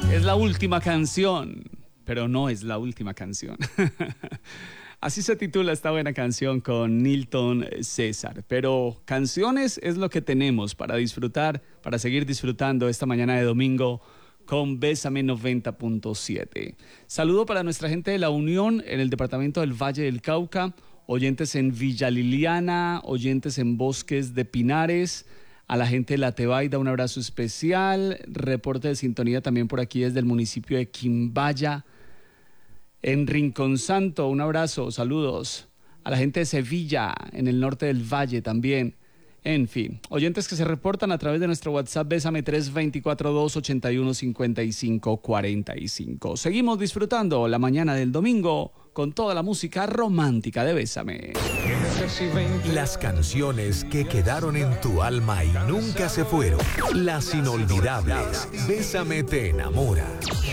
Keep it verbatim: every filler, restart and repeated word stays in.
Es la última canción, pero no es la última canción. Así se titula esta buena canción con Nilton César. Pero canciones es lo que tenemos para disfrutar, para seguir disfrutando esta mañana de domingo con Bésame noventa punto siete. Saludo para nuestra gente de La Unión en el departamento del Valle del Cauca, oyentes en Villa Liliana, oyentes en Bosques de Pinares, a la gente de La Tebaida un abrazo especial, reporte de sintonía también por aquí desde el municipio de Quimbaya. En Rincón Santo, un abrazo, saludos. A la gente de Sevilla, en el norte del Valle también. En fin, oyentes que se reportan a través de nuestro WhatsApp Bésame tres dos cuatro dos ocho uno cinco cinco cuatro cinco. Seguimos disfrutando la mañana del domingo con toda la música romántica de Bésame. Las canciones que quedaron en tu alma y nunca se fueron. Las inolvidables. Bésame te enamora.